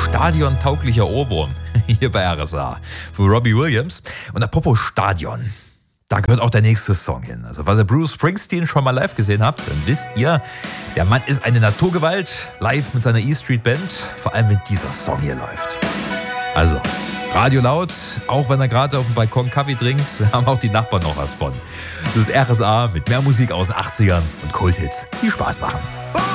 stadiontauglicher Ohrwurm hier bei RSA für Robbie Williams. Und apropos Stadion, da gehört auch der nächste Song hin. Also falls ihr Bruce Springsteen schon mal live gesehen habt, dann wisst ihr, der Mann ist eine Naturgewalt, live mit seiner E-Street Band, vor allem wenn dieser Song hier läuft. Also, Radio laut, auch wenn er gerade auf dem Balkon Kaffee trinkt, haben auch die Nachbarn noch was von. Das ist RSA mit mehr Musik aus den 80ern und Kulthits, die Spaß machen.